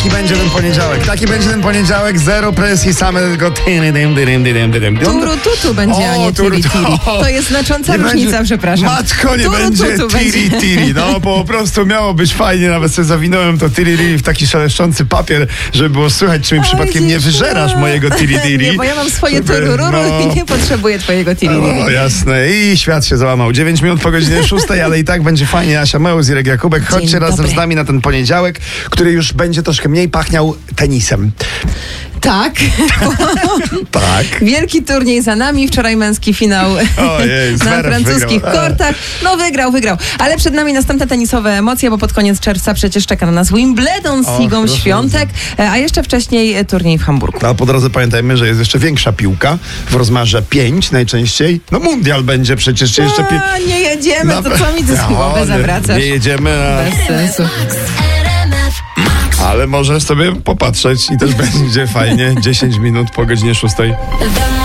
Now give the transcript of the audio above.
taki będzie ten poniedziałek. Taki będzie ten poniedziałek, zero presji, same tylko Turu tutu będzie, a nie tiri tiri. To jest znacząca różnica, przepraszam. Matko, nie Turu będzie tutu tiri tiri. No po prostu miało być fajnie, nawet sobie zawinąłem to tiri tiri w taki szeleszczący papier, żeby było słychać, czy mi przypadkiem nie wyżerasz mojego tiri tiri. Nie, bo ja mam swoje turururu i nie potrzebuję twojego tiri tiri. O, jasne. I świat się załamał. 9 minut po godzinie 6, ale i tak będzie fajnie. Asia Meus, Irek Jakubek. Chodźcie Dzień razem dobry. z nami na ten poniedziałek, który już będzie troszkę mniej pachniał tenisem. Tak. Tak. Wielki turniej za nami. Wczoraj męski finał Ojej, na Zverev francuskich wygrał. kortach. No wygrał. Ale przed nami następne tenisowe emocje, bo pod koniec czerwca przecież czeka na nas Wimbledon z Igą proszę Świątek, a jeszcze wcześniej turniej w Hamburgu. A po drodze pamiętajmy, że jest jeszcze większa piłka w rozmiarze 5 najczęściej. No mundial będzie przecież jeszcze... A, nie jedziemy, to co mi ty z głowy zawracasz? Nie jedziemy, Bez sensu. ale możesz sobie popatrzeć i też będzie fajnie. 10 minut po godzinie 6.